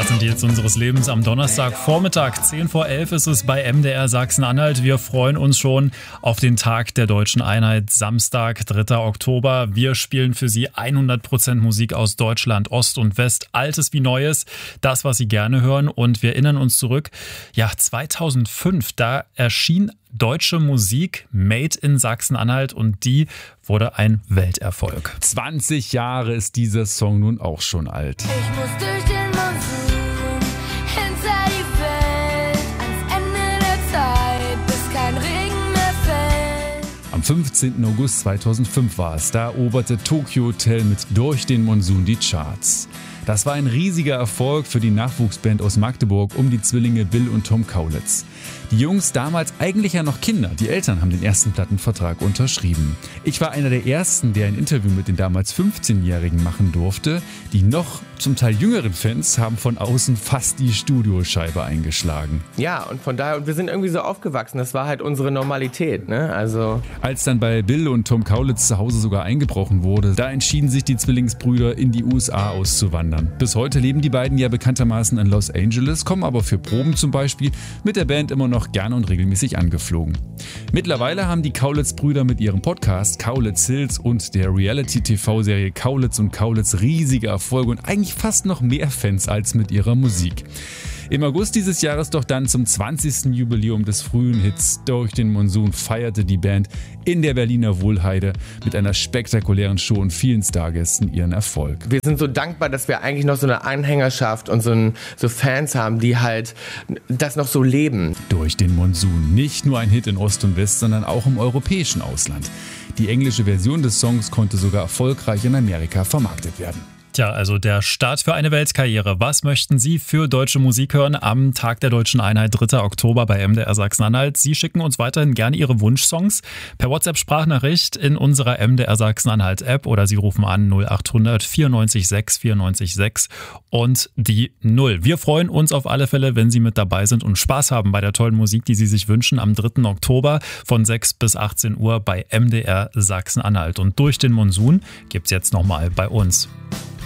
Das sind die Hits unseres Lebens am Donnerstagvormittag. 10 vor 11 ist es bei MDR Sachsen-Anhalt. Wir freuen uns schon auf den Tag der Deutschen Einheit, Samstag, 3. Oktober. Wir spielen für Sie 100% Musik aus Deutschland, Ost und West, Altes wie Neues, das, was Sie gerne hören. Und wir erinnern uns zurück, 2005, da erschien deutsche Musik made in Sachsen-Anhalt und die wurde ein Welterfolg. 20 Jahre ist dieser Song nun auch schon alt. Ich muss durch den Monsun, hinter die Welt, ans Ende der Zeit, bis kein Regen mehr fällt. Am 15. August 2005 war es, da eroberte Tokyo Hotel mit Durch den Monsun die Charts. Das war ein riesiger Erfolg für die Nachwuchsband aus Magdeburg um die Zwillinge Bill und Tom Kaulitz. Die Jungs, damals eigentlich ja noch Kinder, die Eltern haben den ersten Plattenvertrag unterschrieben. Ich war einer der ersten, der ein Interview mit den damals 15-Jährigen machen durfte. Die noch zum Teil jüngeren Fans haben von außen fast die Studioscheibe eingeschlagen. Ja, und von daher, und wir sind irgendwie so aufgewachsen, das war halt unsere Normalität, ne? Also als dann bei Bill und Tom Kaulitz zu Hause sogar eingebrochen wurde, da entschieden sich die Zwillingsbrüder in die USA auszuwandern. Bis heute leben die beiden ja bekanntermaßen in Los Angeles, kommen aber für Proben zum Beispiel mit der Band immer noch gerne und regelmäßig angeflogen. Mittlerweile haben die Kaulitz-Brüder mit ihrem Podcast Kaulitz Hills und der Reality-TV-Serie Kaulitz und Kaulitz riesige Erfolge und eigentlich fast noch mehr Fans als mit ihrer Musik. Im August dieses Jahres doch dann zum 20. Jubiläum des frühen Hits Durch den Monsun feierte die Band in der Berliner Wohlheide mit einer spektakulären Show und vielen Stargästen ihren Erfolg. wir sind so dankbar, dass wir eigentlich noch so eine Anhängerschaft und so Fans haben, die halt das noch so leben. Durch den Monsun, nicht nur ein Hit in Ost und West, sondern auch im europäischen Ausland. Die englische Version des Songs konnte sogar erfolgreich in Amerika vermarktet werden. Tja, also der Start für eine Weltkarriere. Was möchten Sie für deutsche Musik hören am Tag der Deutschen Einheit, 3. Oktober bei MDR Sachsen-Anhalt? Sie schicken uns weiterhin gerne Ihre Wunschsongs per WhatsApp-Sprachnachricht in unserer MDR Sachsen-Anhalt-App oder Sie rufen an 0800 94 6 94 6 und die 0. Wir freuen uns auf alle Fälle, wenn Sie mit dabei sind und Spaß haben bei der tollen Musik, die Sie sich wünschen am 3. Oktober von 6 bis 18 Uhr bei MDR Sachsen-Anhalt. Und Durch den Monsun gibt's jetzt nochmal bei uns.